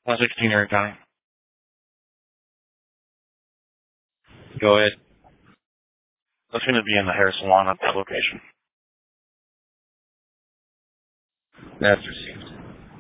116 Erie County. Go ahead. That's going to be in the hair salon at that location. That's received.